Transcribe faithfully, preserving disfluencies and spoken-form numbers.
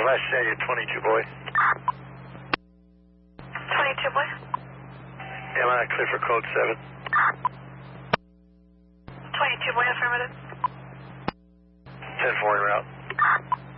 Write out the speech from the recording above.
last say you're twenty-two, boy. twenty-two, boy. Yeah, I'm on clear for code seven. twenty-two, boy, affirmative. ten four en route.